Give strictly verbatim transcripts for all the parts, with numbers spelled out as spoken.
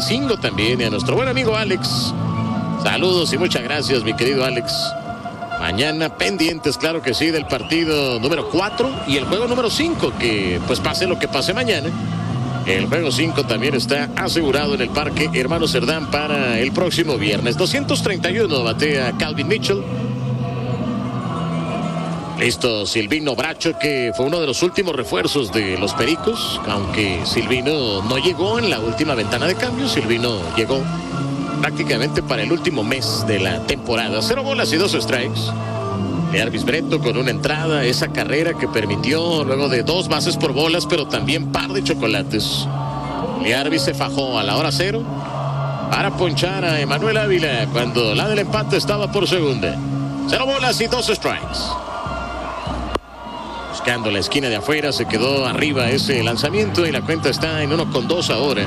Tenancingo también, y a nuestro buen amigo Alex. Saludos y muchas gracias, mi querido Alex. Mañana pendientes, claro que sí, del partido número cuatro y el juego número cinco, que pues pase lo que pase mañana. El juego cinco también está asegurado en el Parque Hermano Cerdán para el próximo viernes. doscientos treinta y uno batea Calvin Mitchell. Listo Silvino Bracho, que fue uno de los últimos refuerzos de los Pericos, aunque Silvino no llegó en la última ventana de cambio. Silvino llegó prácticamente para el último mes de la temporada. Cero bolas y dos strikes. Learvis Brito con una entrada, esa carrera que permitió luego de dos bases por bolas, pero también par de chocolates. Learvis se fajó a la hora cero para ponchar a Emanuel Ávila cuando la del empate estaba por segunda. Cero bolas y dos strikes. Buscando la esquina de afuera, se quedó arriba ese lanzamiento y la cuenta está en uno con dos ahora.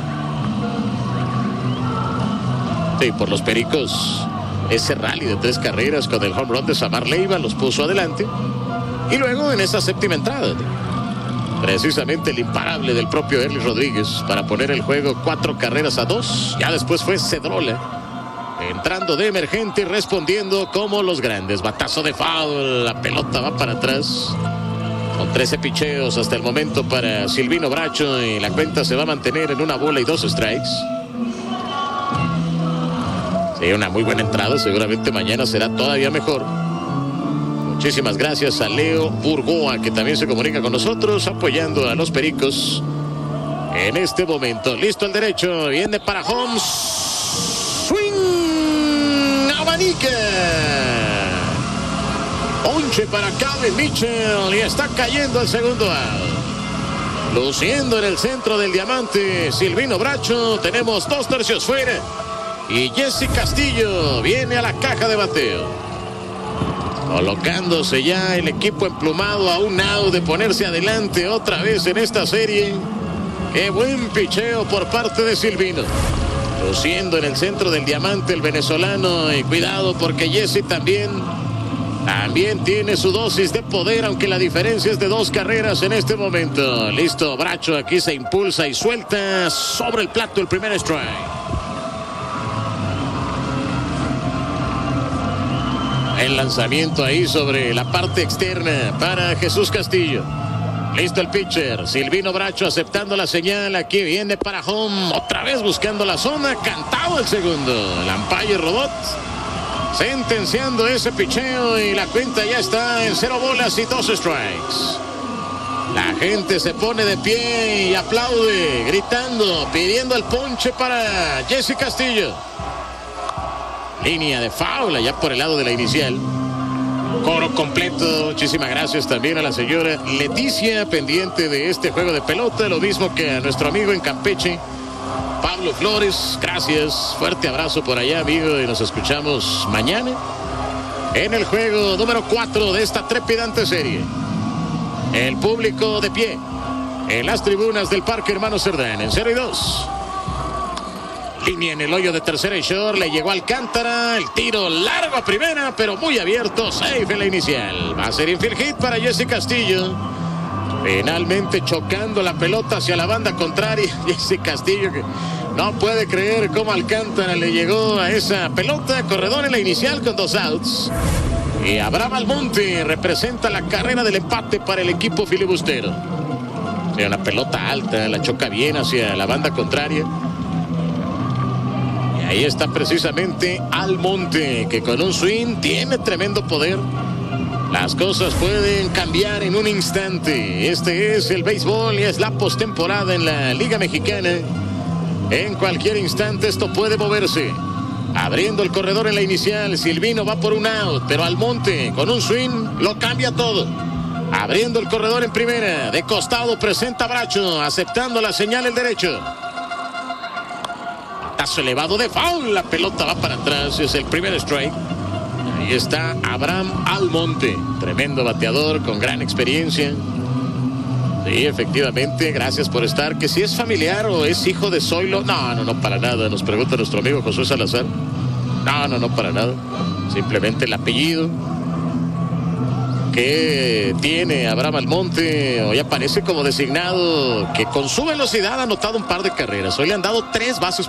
Sí, por los Pericos, ese rally de tres carreras con el home run de Samar Leiva los puso adelante. Y luego en esa séptima entrada, precisamente el imparable del propio Erlis Rodríguez para poner el juego cuatro carreras a dos. Ya después fue Cedrola entrando de emergente y respondiendo como los grandes. Batazo de foul, la pelota va para atrás. Con trece picheos hasta el momento para Silvino Bracho y la cuenta se va a mantener en una bola y dos strikes. Sí, una muy buena entrada, seguramente mañana será todavía mejor. Muchísimas gracias a Leo Burgoa, que también se comunica con nosotros, apoyando a los Pericos en este momento. Listo el derecho, viene para Holmes. Swing, abanica. Ponche para Calvin Mitchell y está cayendo el segundo out. Luciendo en el centro del diamante Silvino Bracho. Tenemos dos tercios fuera. Y Jesse Castillo viene a la caja de bateo. Colocándose ya el equipo emplumado a un out de ponerse adelante otra vez en esta serie. Qué buen picheo por parte de Silvino. Luciendo en el centro del diamante el venezolano. Y cuidado porque Jesse también, también tiene su dosis de poder, aunque la diferencia es de dos carreras en este momento. Listo, Bracho aquí se impulsa y suelta sobre el plato el primer strike. El lanzamiento ahí sobre la parte externa para Jesús Castillo. Listo el pitcher. Silvino Bracho aceptando la señal. Aquí viene para home. Otra vez buscando la zona. Cantado el segundo. El umpire robot sentenciando ese picheo y la cuenta ya está en cero bolas y dos strikes. La gente se pone de pie y aplaude, gritando, pidiendo el ponche para Jesse Castillo. Línea de foul allá por el lado de la inicial. Coro completo. Muchísimas gracias también a la señora Leticia, pendiente de este juego de pelota. Lo mismo que a nuestro amigo en Campeche, Pablo Flores. Gracias. Fuerte abrazo por allá, amigo. Y nos escuchamos mañana en el juego número cuatro de esta trepidante serie. El público de pie en las tribunas del Parque Hermano Cerdán. En cero y dos. Línea en el hoyo de tercera y short. Le llegó Alcántara. El tiro largo a primera, pero muy abierto. Safe en la inicial. Va a ser infield hit para Jesse Castillo. Finalmente chocando la pelota hacia la banda contraria. Jesse Castillo, que no puede creer cómo Alcántara le llegó a esa pelota. Corredor en la inicial con dos outs. Y Abraham Almonte representa la carrera del empate para el equipo filibustero. O sea, una pelota alta, la choca bien hacia la banda contraria. Ahí está precisamente Almonte, que con un swing tiene tremendo poder. Las cosas pueden cambiar en un instante. Este es el béisbol y es la postemporada en la Liga Mexicana. En cualquier instante esto puede moverse. Abriendo el corredor en la inicial, Silvino va por un out, pero Almonte con un swing lo cambia todo. Abriendo el corredor en primera, de costado presenta Bracho, aceptando la señal el derecho. Elevado de foul, la pelota va para atrás, es el primer strike. Ahí está Abraham Almonte, tremendo bateador con gran experiencia. Sí, efectivamente, gracias por estar. Que si es familiar o es hijo de Zoilo. No, no, no, para nada, nos pregunta nuestro amigo Josué Salazar. No, no, no, para nada. Simplemente el apellido que tiene Abraham Almonte hoy aparece como designado, que con su velocidad ha anotado un par de carreras. Hoy le han dado tres bases